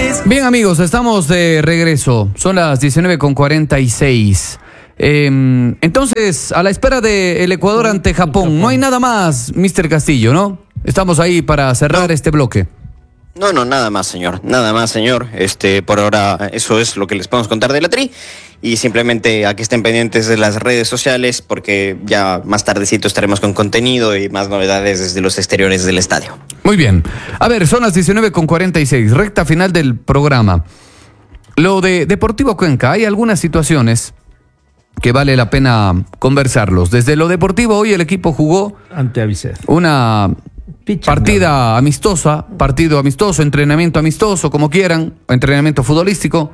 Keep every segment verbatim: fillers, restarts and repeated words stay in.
Bien, amigos, estamos de regreso. Son las diecinueve con cuarenta y seis. Eh, entonces, a la espera del Ecuador ante Japón, no hay nada más, mister Castillo, ¿no? Estamos ahí para cerrar no. este bloque. No, no, nada más, señor. Nada más, señor. Este, por ahora, eso es lo que les podemos contar de la Tri. Y simplemente a que estén pendientes de las redes sociales, porque ya más tardecito estaremos con contenido y más novedades desde los exteriores del estadio. Muy bien. A ver, son las diecinueve con cuarenta y seis, recta final del programa. Lo de Deportivo Cuenca, hay algunas situaciones que vale la pena conversarlos. Desde lo deportivo, hoy el equipo jugó ante Avicet. Una partida amistosa, partido amistoso, entrenamiento amistoso, como quieran, entrenamiento futbolístico,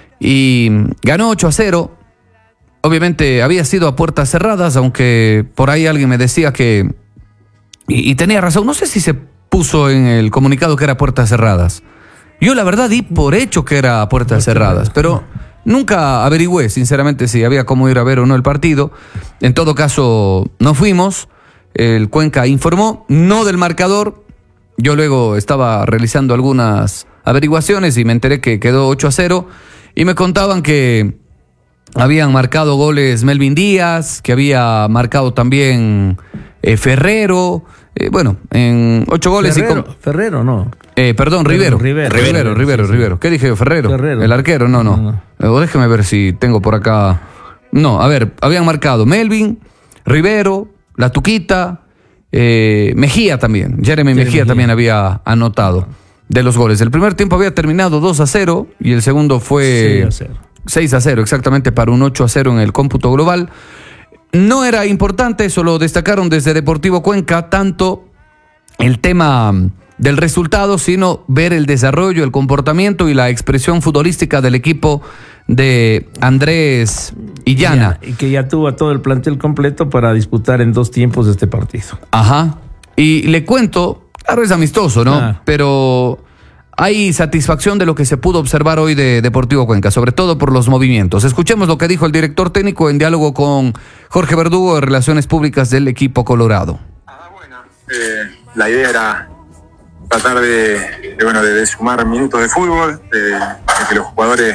y ganó ocho a cero. Obviamente había sido a puertas cerradas, aunque por ahí alguien me decía que, y, y tenía razón, no sé si se puso en el comunicado que era puertas cerradas. Yo la verdad di por hecho que era a puertas cerradas, pero nunca averigüé sinceramente si había cómo ir a ver o no el partido. En todo caso, no fuimos. El Cuenca informó, no del marcador. Yo luego estaba realizando algunas averiguaciones y me enteré que quedó ocho a cero. Y me contaban que habían marcado goles Melvin Díaz, que había marcado también eh, Ferrero. Eh, bueno, en ocho goles. Ferrero, y con... Ferrero, no. Eh, perdón, Rivero. Rivero, Rivero, Rivero, Rivero, sí, Rivero. ¿Qué dije? Ferrero. Ferrero. El arquero, no, no. no, no. O déjeme ver si tengo por acá. No, a ver, habían marcado Melvin, Rivero, La Tuquita, eh, Mejía también. Jeremy Mejía, Mejía también había anotado de los goles. El primer tiempo había terminado dos a cero y el segundo fue seis a cero, exactamente, para un ocho a cero en el cómputo global. No era importante, eso lo destacaron desde Deportivo Cuenca, tanto el tema del resultado, sino ver el desarrollo, el comportamiento y la expresión futbolística del equipo de Andrés Illana. Y que ya tuvo a todo el plantel completo para disputar en dos tiempos este partido. Ajá. Y le cuento, claro, es amistoso, ¿no? Ah. Pero hay satisfacción de lo que se pudo observar hoy de Deportivo Cuenca, sobre todo por los movimientos. Escuchemos lo que dijo el director técnico en diálogo con Jorge Verdugo de Relaciones Públicas del equipo colorado. Ah, bueno. Eh, la idea era tratar de, de, bueno, de, de sumar minutos de fútbol, de, de que los jugadores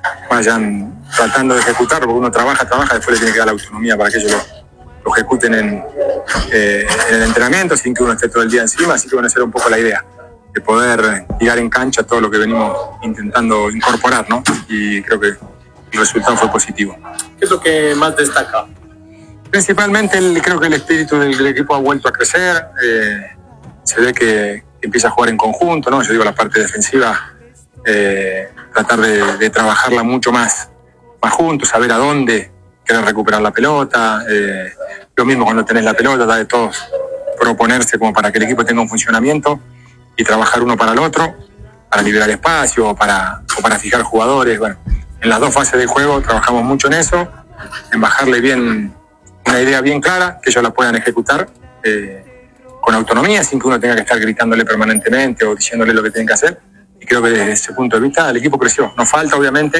vayan tratando de ejecutar, porque uno trabaja, trabaja, después le tiene que dar la autonomía para que ellos lo, lo ejecuten en, eh, en el entrenamiento, sin que uno esté todo el día encima. Así que bueno, esa era un poco la idea, de poder tirar en cancha todo lo que venimos intentando incorporar, ¿no? Y creo que el resultado fue positivo. ¿Qué es lo que más destaca? Principalmente el, creo que el espíritu del, del equipo ha vuelto a crecer, eh, se ve que empieza a jugar en conjunto, ¿no? Yo digo la parte defensiva, eh, tratar de, de trabajarla mucho más, más juntos, saber a dónde querer recuperar la pelota, eh, lo mismo cuando tenés la pelota, da de todos proponerse como para que el equipo tenga un funcionamiento y trabajar uno para el otro, para liberar espacio o para, o para fijar jugadores. Bueno, en las dos fases del juego trabajamos mucho en eso, en bajarle bien una idea bien clara, que ellos la puedan ejecutar eh, con autonomía, sin que uno tenga que estar gritándole permanentemente o diciéndole lo que tienen que hacer. Y creo que desde ese punto de vista el equipo creció. Nos falta, obviamente,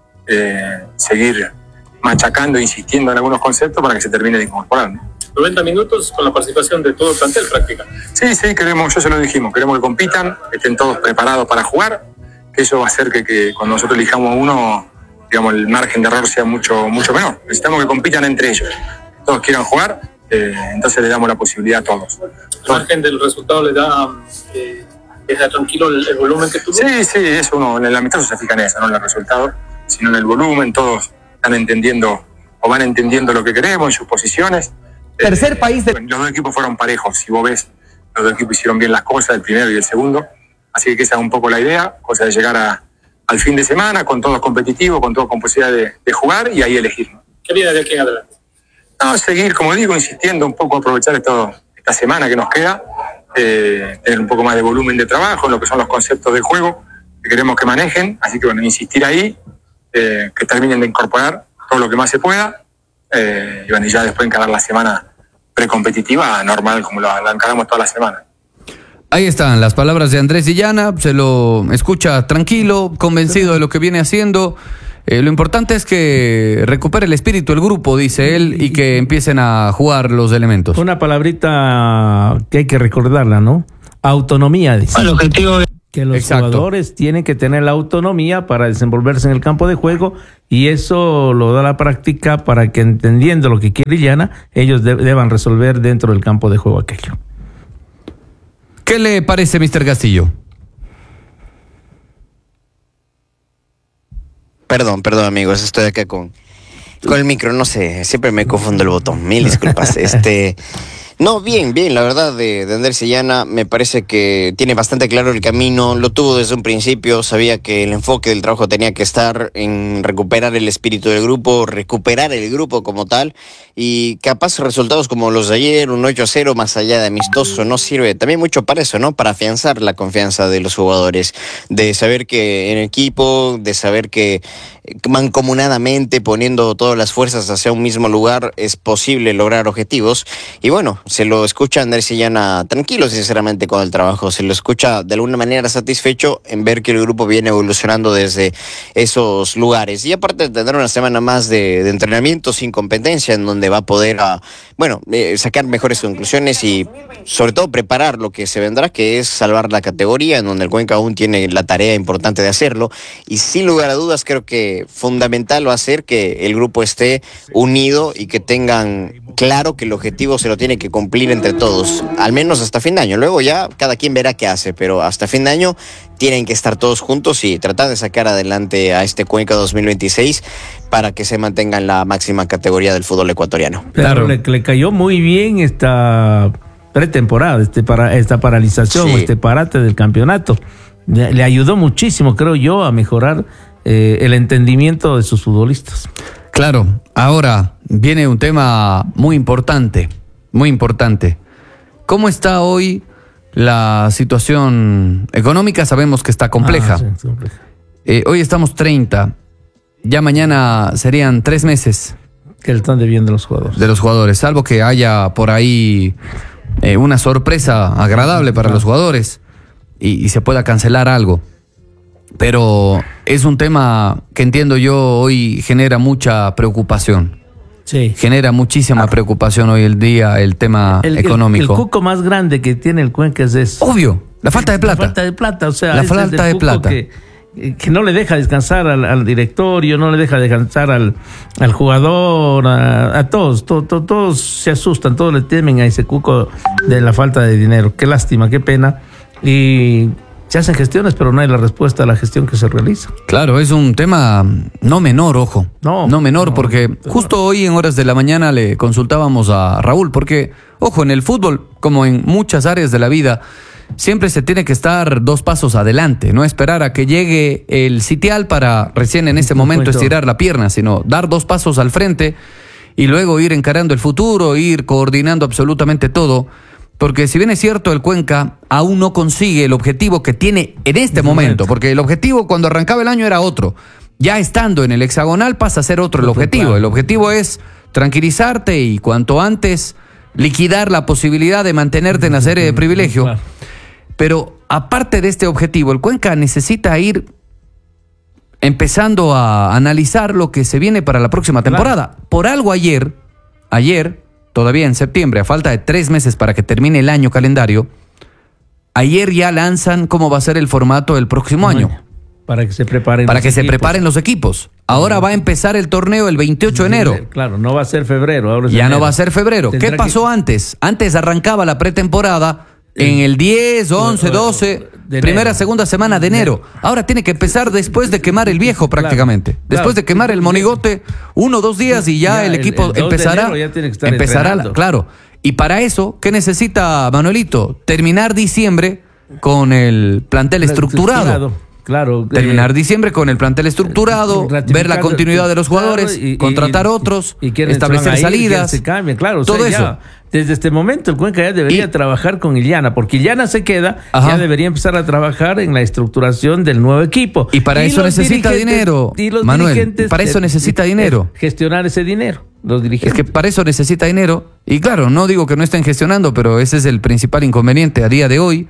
eh, seguir machacando e insistiendo en algunos conceptos para que se termine de incorporar, ¿no? noventa minutos con la participación de todo el plantel prácticamente. Sí, sí, queremos, yo se lo dijimos, queremos que compitan, que estén todos preparados para jugar, que eso va a hacer que, que cuando nosotros elijamos uno, digamos, el margen de error sea mucho, mucho menor. Necesitamos que compitan entre ellos, que todos quieran jugar, eh, entonces le damos la posibilidad a todos. ¿El margen del resultado le da, eh, deja tranquilo el, el volumen que tuvo? Sí, sí, eso uno, en el amistoso se fija en eso, no en el resultado, sino en el volumen, todos están entendiendo o van entendiendo lo que queremos en sus posiciones. Tercer eh, país de... Los dos equipos fueron parejos, si vos ves, los dos equipos hicieron bien las cosas, el primero y el segundo, así que esa es un poco la idea, cosa de llegar a, al fin de semana con todos competitivos, con todos con posibilidad de, de jugar y ahí elegir, ¿no? ¿Qué viene de aquí en adelante? No, seguir, como digo, insistiendo un poco, aprovechar esto, esta semana que nos queda, eh, tener un poco más de volumen de trabajo en lo que son los conceptos del juego que queremos que manejen, así que bueno, insistir ahí, eh, que terminen de incorporar todo lo que más se pueda, eh, y bueno, y ya después encarar la semana precompetitiva normal como la, la encaramos toda la semana. Ahí están las palabras de Andrés Illana, se lo escucha tranquilo, convencido de lo que viene haciendo. Eh, lo importante es que recupere el espíritu el grupo, dice él, y que empiecen a jugar los elementos. Una palabrita que hay que recordarla, ¿no? Autonomía, dice. El objetivo Que los Exacto. jugadores tienen que tener la autonomía para desenvolverse en el campo de juego, y eso lo da la práctica para que, entendiendo lo que quiere Illana, ellos de- deban resolver dentro del campo de juego aquello. ¿Qué le parece, mister Castillo? Perdón, perdón amigos, estoy acá con, con el micro, no sé, siempre me confundo el botón, mil disculpas. este, no, bien, bien, la verdad de, de Andrés Illana me parece que tiene bastante claro el camino, lo tuvo desde un principio, sabía que el enfoque del trabajo tenía que estar en recuperar el espíritu del grupo, recuperar el grupo como tal, y capaz resultados como los de ayer, un ocho a cero más allá de amistoso, no sirve también mucho para eso, ¿no? Para afianzar la confianza de los jugadores, de saber que en equipo, de saber que mancomunadamente, poniendo todas las fuerzas hacia un mismo lugar, es posible lograr objetivos. Y bueno, se lo escucha Andrés Illana tranquilo, sinceramente, con el trabajo. Se lo escucha de alguna manera satisfecho en ver que el grupo viene evolucionando desde esos lugares. Y aparte de tener una semana más de, de entrenamiento sin competencia, en donde va a poder, uh, bueno, eh, sacar mejores conclusiones y sobre todo preparar lo que se vendrá, que es salvar la categoría, en donde el Cuenca aún tiene la tarea importante de hacerlo. Y sin lugar a dudas, creo que fundamental va a ser que el grupo esté unido y que tengan claro que el objetivo se lo tiene que cumplir entre todos, al menos hasta fin de año. Luego ya cada quien verá qué hace, pero hasta fin de año tienen que estar todos juntos y tratar de sacar adelante a este Cuenca dos mil veintiséis para que se mantenga en la máxima categoría del fútbol ecuatoriano. Claro, le, le cayó muy bien esta pretemporada, este para, esta paralización, Sí. este parate del campeonato. Le, le ayudó muchísimo, creo yo, a mejorar eh, el entendimiento de sus futbolistas. Claro, ahora viene un tema muy importante, muy importante. ¿Cómo está hoy la situación económica? Sabemos que está compleja. Ah, sí, es compleja. Eh, hoy estamos treinta, ya mañana serían tres meses Que le están debiendo los jugadores. de los jugadores, salvo que haya por ahí eh, una sorpresa agradable para los jugadores y, y se pueda cancelar algo. Pero es un tema que entiendo yo hoy genera mucha preocupación. Sí. Genera muchísima preocupación hoy el día el tema El, el- económico. el cuco más grande que tiene el Cuenca es eso. Obvio, la falta de plata. La falta de plata, o sea, La ese es falta el de cuco plata. Que, que no le deja descansar al, al directorio, no le deja descansar al, al jugador, a, a todos, to, to- todos se asustan, todos le temen a ese cuco de la falta de dinero. Qué lástima, qué pena. Y se hacen gestiones, pero no hay la respuesta a la gestión que se realiza. Claro, es un tema no menor, ojo. No, no menor, no, porque no. justo hoy en horas de la mañana le consultábamos a Raúl, porque, ojo, en el fútbol, como en muchas áreas de la vida, siempre se tiene que estar dos pasos adelante, no esperar a que llegue el sitial para recién en ese momento estirar la pierna, sino dar dos pasos al frente y luego ir encarando el futuro, ir coordinando absolutamente todo. Porque si bien es cierto, el Cuenca aún no consigue el objetivo que tiene en este momento, porque el objetivo cuando arrancaba el año era otro. Ya estando en el hexagonal pasa a ser otro el objetivo. El objetivo es tranquilizarte y cuanto antes liquidar la posibilidad de mantenerte en la serie de privilegio. Pero aparte de este objetivo, el Cuenca necesita ir empezando a analizar lo que se viene para la próxima temporada. Por algo ayer, ayer... todavía en septiembre, a falta de tres meses para que termine el año calendario, ayer ya lanzan cómo va a ser el formato del próximo año. Para que se preparen Para los que se equipos. preparen los equipos. Ahora va a empezar el torneo el veintiocho de enero. Claro, no va a ser febrero. Ahora es Ya enero. no va a ser febrero. Tendrá ¿Qué pasó que- antes? Antes arrancaba la pretemporada en el diez, once, doce, de primera, enero. segunda semana de enero. Ahora tiene que empezar después de quemar el viejo prácticamente. Claro, Después de claro. quemar el monigote, uno o dos días y ya, Ya el el- equipo el dos de empezará. enero ya tiene que estar empezará, entrenando. claro. Y para eso, ¿qué necesita Manuelito? Terminar diciembre con el plantel estructurado. Claro. Terminar eh, diciembre con el plantel estructurado, ratificar- ver la continuidad de los jugadores, claro, y- y- contratar y- otros, y quienes establecer se van a ir, salidas. quienes se cambian, claro, o todo sea, eso. ya, desde este momento el Cuenca ya debería Y- trabajar con Illana, porque Illana se queda, Ajá. ya debería empezar a trabajar en la estructuración del nuevo equipo. Y para eso los necesita dirigentes- dinero, y los Manuel, dirigentes, para eso eh, necesita eh, dinero. Gestionar ese dinero, los Es dirigentes. que para eso necesita dinero. Y claro, no digo que no estén gestionando, pero ese es el principal inconveniente a día de hoy.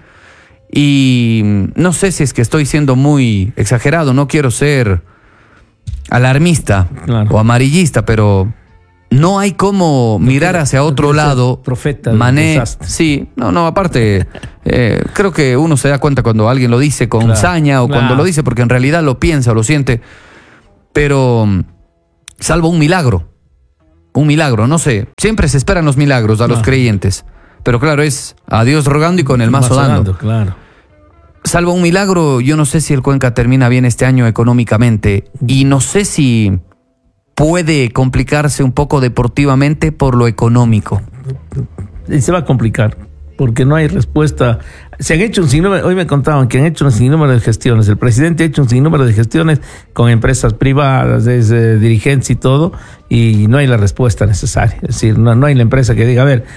Y no sé si es que estoy siendo muy exagerado, no quiero ser alarmista Claro. o amarillista, pero no hay como mirar hacia otro lado. Profeta. Mané, sí, no, no, aparte, eh, creo que uno se da cuenta cuando alguien lo dice con Claro, saña o claro. cuando lo dice porque en realidad lo piensa o lo siente. Pero, salvo un milagro, un milagro, no sé, siempre se esperan los milagros a los Ah. creyentes. Pero claro, es a Dios rogando y con el mazo dando. Claro. Salvo un milagro, yo no sé si el Cuenca termina bien este año económicamente y no sé si puede complicarse un poco deportivamente por lo económico. Y se va a complicar, porque no hay respuesta. Se han hecho un sinnúmero, hoy me contaban que han hecho un sinnúmero de gestiones. El presidente ha hecho un sinnúmero de gestiones con empresas privadas, desde dirigentes y todo, y no hay la respuesta necesaria. Es decir, no, no hay la empresa que diga, a ver,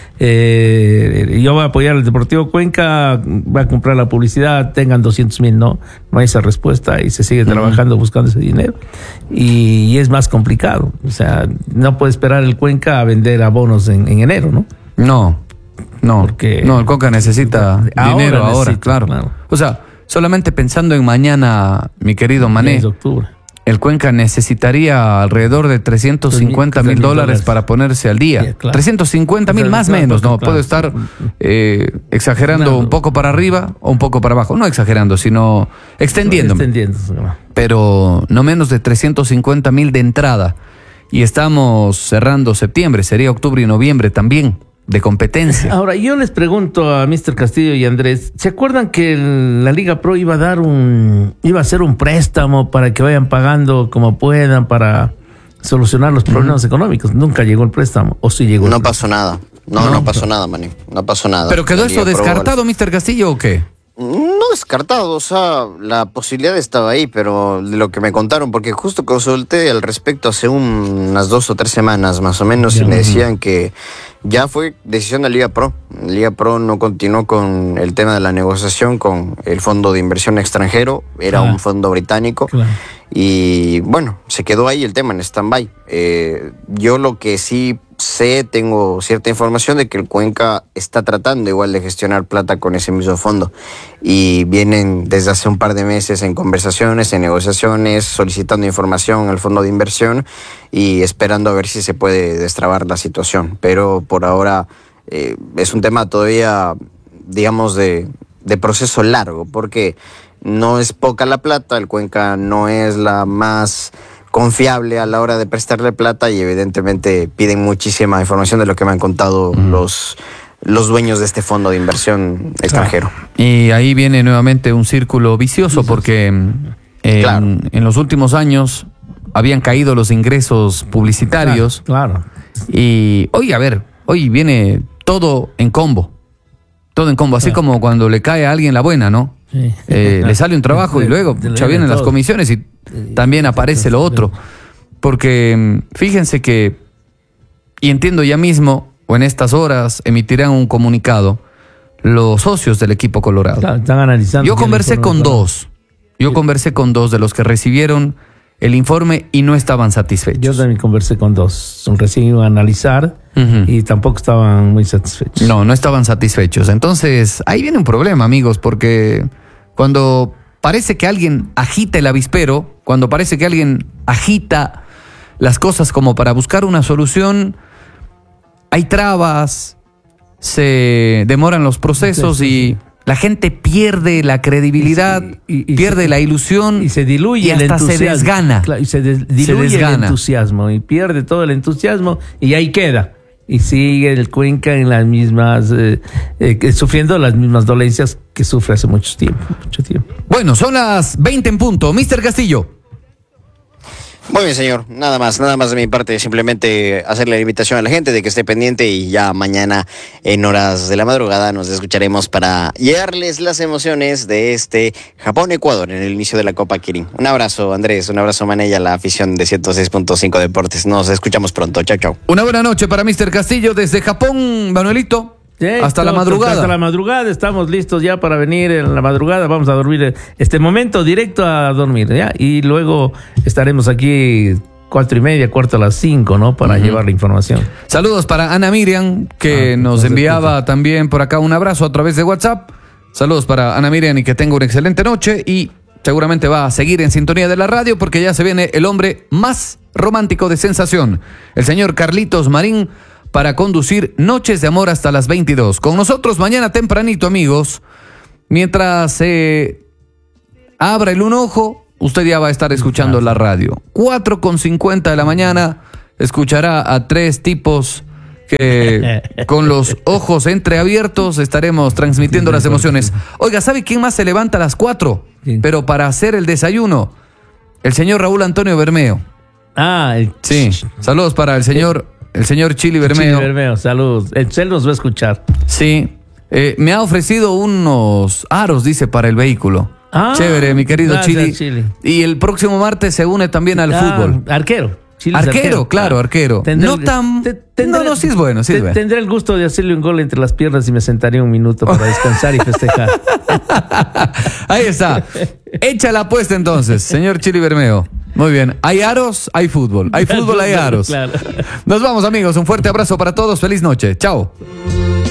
eh, yo voy a apoyar al Deportivo Cuenca, va a comprar la publicidad, tengan doscientos mil. No, no hay esa respuesta y se sigue trabajando buscando ese dinero. Y, y es más complicado. O sea, no puede esperar el Cuenca a vender abonos en, en enero, ¿no? No, no, Porque- no, el Cuenca necesita Ahora dinero ahora, necesita, claro. claro. O sea, solamente pensando en mañana, mi querido Mané, diez de octubre. el Cuenca necesitaría alrededor de trescientos cincuenta mil dólares para ponerse al día. Sí, claro. trescientos cincuenta mil Claro, más o claro, menos, ¿no? claro. Puedo estar eh, exagerando Claro. un poco para arriba o un poco para abajo. No exagerando, sino extendiéndome. Extendiéndose, ¿no? Pero no menos de trescientos cincuenta mil de entrada. Y estamos cerrando septiembre, sería octubre y noviembre también, de competencia. Ahora, yo les pregunto a mister Castillo y Andrés, ¿se acuerdan que el- la Liga Pro iba a dar un, iba a hacer un préstamo para que vayan pagando como puedan para solucionar los problemas económicos? Nunca llegó el préstamo, o sí llegó. el No préstamo? pasó nada. No, No. no, pasó nada, maní. No pasó nada. ¿Pero quedó La eso Liga Pro- descartado, mister Castillo, o qué? No descartado, o sea, la posibilidad estaba ahí, pero de lo que me contaron, porque justo consulté al respecto hace un- unas dos o tres semanas más o menos, Ya. y me decían que ya fue decisión de Liga Pro. Liga Pro no continuó con el tema de la negociación con el fondo de inversión extranjero, era Claro. un fondo británico. Claro. Y bueno, se quedó ahí el tema en stand-by. Eh, yo lo que sí sé, tengo cierta información de que el Cuenca está tratando igual de gestionar plata con ese mismo fondo. Y vienen desde hace un par de meses en conversaciones, en negociaciones, solicitando información al fondo de inversión y esperando a ver si se puede destrabar la situación. Pero por ahora eh, es un tema todavía, digamos, de, de proceso largo, porque no es poca la plata, el Cuenca no es la más confiable a la hora de prestarle plata y evidentemente piden muchísima información de lo que me han contado Mm. los, los dueños de este fondo de inversión extranjero. Y ahí viene nuevamente un círculo vicioso porque eh, Claro. en, en los últimos años habían caído los ingresos publicitarios Claro. y hoy, a ver, hoy viene todo en combo. Todo en combo, así Claro. como cuando le cae a alguien la buena, ¿no? Sí. Eh, le sale un trabajo y luego Le- le ya vienen viene las todo. comisiones y también aparece lo otro. Porque mm, fíjense que, y entiendo ya mismo, o en estas horas, emitirán un comunicado los socios del equipo colorado. Claro, están analizando. Yo ya el conversé informe, con claro. dos. Yo conversé con dos de los que recibieron el informe y no estaban Yo satisfechos. también conversé con dos. Recién iban a analizar Ujú. y tampoco estaban muy satisfechos. No, no estaban satisfechos. Entonces, ahí viene un problema, amigos, porque cuando parece que alguien agita el avispero, cuando parece que alguien agita las cosas como para buscar una solución, hay trabas, se demoran los procesos Sí, sí, y sí. la gente pierde la credibilidad, Y- y- y pierde se- la ilusión Y se diluye y el hasta se entusiasmo. desgana. Claro, y se des- diluye el desgana. entusiasmo y pierde todo el entusiasmo y ahí queda. Y sigue el Cuenca en las mismas, eh, eh, que- sufriendo las mismas dolencias que sufre hace mucho tiempo. Mucho tiempo. Bueno, son las veinte en punto. mister Castillo. Muy bien, señor. Nada más, nada más de mi parte. Simplemente hacerle la invitación a la gente de que esté pendiente y ya mañana en horas de la madrugada nos escucharemos para llevarles las emociones de este Japón-Ecuador en el inicio de la Copa Kirin. Un abrazo, Andrés. Un abrazo, Manella, la afición de ciento seis punto cinco Deportes. Nos escuchamos pronto. Chao, chao. Una buena noche para mister Castillo desde Japón, Manuelito. Sí, hasta la todo- madrugada. Hasta la madrugada, estamos listos ya para venir en la madrugada. Vamos a dormir este momento directo a dormir, ¿ya? Y luego estaremos aquí cuatro y media, cuarto a las cinco, ¿no? Para Ujú. llevar la información. Saludos para Ana Miriam, que Ah, nos nos enviaba escucha. también por acá un abrazo a través de WhatsApp. Saludos para Ana Miriam y que tenga una excelente noche y seguramente va a seguir en sintonía de la radio porque ya se viene el hombre más romántico de sensación, el señor Carlitos Marín, para conducir Noches de Amor hasta las veintidós. Con nosotros mañana tempranito, amigos, mientras se eh, abra el un ojo, usted ya va a estar escuchando la radio. cuatro con cincuenta de la mañana, escuchará a tres tipos que con los ojos entreabiertos estaremos transmitiendo las emociones. Oiga, ¿sabe quién más se levanta a las cuatro? Pero para hacer el desayuno, el señor Raúl Antonio Bermeo. Ah, el... sí. Saludos para el señor, el señor Chili Bermeo. Chili Bermeo, saludos. Él nos va a escuchar. Sí. Eh, me ha ofrecido unos aros, dice, para el vehículo. Ah, chévere, mi querido Chili. Chili. Y el próximo martes se une también al ah, fútbol. Arquero. Arquero, arquero, claro, arquero. No el, tan... te, tendré, no, no, sí es bueno, sí es bueno. Tendré el gusto de hacerle un gol entre las piernas y me sentaría un minuto para descansar y festejar. Ahí está. Echa la apuesta entonces, señor Chili Bermeo. Muy bien. Hay aros, hay fútbol. Hay fútbol, hay aros. Claro. Nos vamos, amigos. Un fuerte abrazo para todos. Feliz noche. Chao.